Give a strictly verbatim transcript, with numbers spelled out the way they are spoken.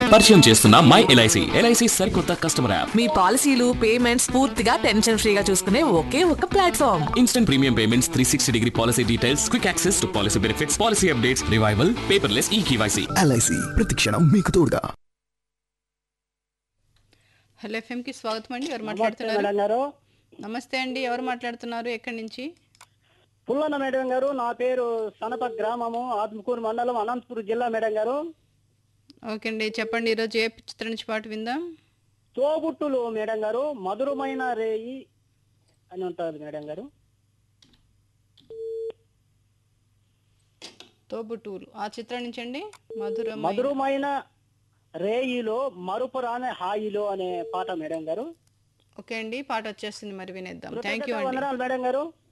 పరిచయం చేస్తున్న my LIC LIC సరికొత్త కస్టమర్ యాప్. మీ పాలసీలు పేమెంట్స్ పూర్తిగా టెన్షన్ ఫ్రీగా చూసుకునే ఒకే ఒక platform. Instant premium payments, three sixty degree policy details, quick access to policy benefits, policy updates, revival, paperless ఈ కేవైసీ. ఎల్ఐసి ప్రతి క్షణం మీకు తోడుగా. హలో ఎఫ్ఎం కి స్వాగతం అండి. ఎవరు మాట్లాడుతున్నారు? నమస్తే అండి. ఎవరు మాట్లాడుతున్నారు? ఎక్కడి నుంచి? పుల్లన్న మేడం గారు. నా పేరు సనప గ్రామము, ఆత్మకూరు మండలం, అనంతపురం జిల్లా మేడం గారు. ఓకే అండి, చెప్పండి. ఈరోజు ఏ చిత్రం నుంచి పాట విందాం? తోబుట్టులు మేడం గారు, మధురమైన రేయి అని ఉంటుంది మేడం గారు. తోబుట్టువులు ఆ చిత్రం నుంచి అండి. మధుర మధురమైన రేయిలో మరుపురానే హాయిలో అనే పాట మేడం గారు. ఓకే అండి, పాట వచ్చేస్తుంది, మరి వినేద్దాం. థ్యాంక్ యూ అండి మేడం గారు.